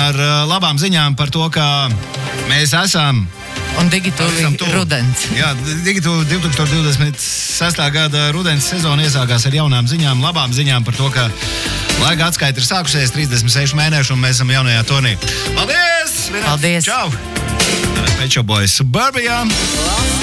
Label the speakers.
Speaker 1: ar labām ziņām par to, ka mēs esam...
Speaker 2: Un Digitūvi rudens.
Speaker 1: Jā, Digitūvi 2026. gada rudens sezona iesākās ar jaunām ziņām, labām ziņām par to, ka laika atskaita ir sākusies 36 mēnešu un mēs esam jaunajā turnī. Paldies!
Speaker 2: Paldies!
Speaker 1: Čau! Pet Shop Boys Suburbia!